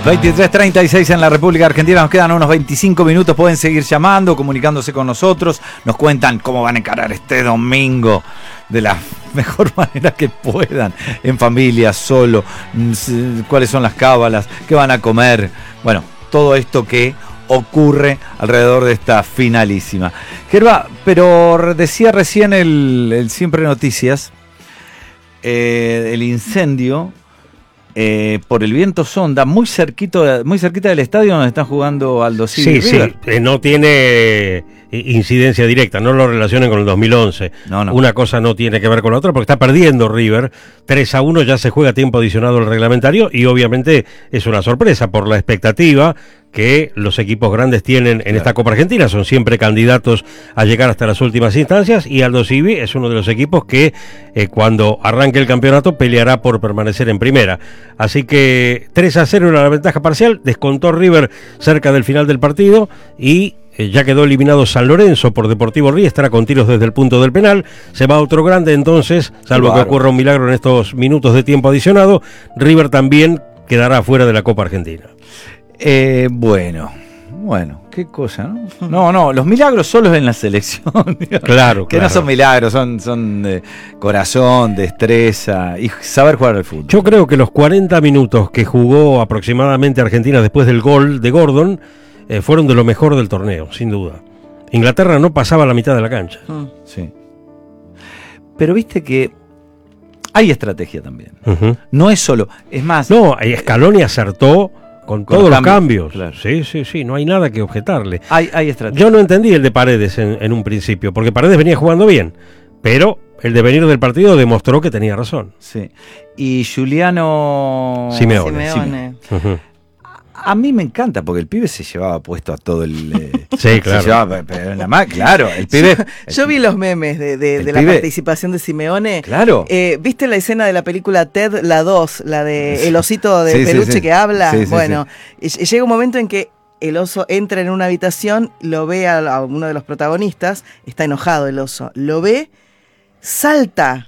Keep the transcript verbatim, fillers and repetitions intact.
veintitrés treinta y seis en la República Argentina, nos quedan unos veinticinco minutos, pueden seguir llamando, comunicándose con nosotros, nos cuentan cómo van a encarar este domingo de la mejor manera que puedan, en familia, solo, cuáles son las cábalas, qué van a comer, bueno, todo esto que ocurre alrededor de esta finalísima. Gerba, pero decía recién el, el Siempre Noticias, eh, el incendio Eh, por el viento sonda, muy cerquito, muy cerquita del estadio donde están jugando Aldo Civi. Sí, River. sí, eh, no tiene incidencia directa, no lo relacionen con el dos mil once. No, no. Una cosa no tiene que ver con la otra, porque está perdiendo River tres a uno, ya se juega a tiempo adicionado el reglamentario, y obviamente es una sorpresa por la expectativa que los equipos grandes tienen en claro. esta Copa Argentina, son siempre candidatos a llegar hasta las últimas instancias, y Aldo Civi es uno de los equipos que eh, cuando arranque el campeonato peleará por permanecer en primera. Así que tres a cero era la ventaja parcial, descontó River cerca del final del partido, y eh, ya quedó eliminado San Lorenzo por Deportivo Riestra con tiros desde el punto del penal. Se va otro grande entonces, salvo claro. que ocurra un milagro en estos minutos de tiempo adicionado, River también quedará fuera de la Copa Argentina. Eh, bueno, bueno, qué cosa, ¿no? No, no, los milagros solo en la selección. Claro, que claro. no son milagros, son, son de corazón, destreza y saber jugar al fútbol. Yo creo que los cuarenta minutos que jugó aproximadamente Argentina después del gol de Gordon eh, fueron de lo mejor del torneo, sin duda. Inglaterra no pasaba la mitad de la cancha. Sí. Pero viste que hay estrategia también. Uh-huh. No es solo, es más. No, Scaloni acertó con, con todos los cambios. Claro. Sí, sí, sí, no hay nada que objetarle. Hay, hay estrategia. Yo no entendí el de Paredes en, en un principio, porque Paredes venía jugando bien, pero el devenir del partido demostró que tenía razón. Sí. Y Giuliano Simeone. Simeone. Uh-huh. A mí me encanta, porque el pibe se llevaba puesto a todo el... Eh, sí, claro. Se llevaba, pero nada más, claro, el pibe... Yo, el, yo vi los memes de, de, de la pibe, participación de Simeone. Claro. Eh, ¿Viste la escena de la película Ted, la dos, la de el osito de sí, peluche sí, sí. que habla? Sí, sí, bueno, sí. Llega un momento en que el oso entra en una habitación, lo ve a, a uno de los protagonistas, está enojado el oso, lo ve, salta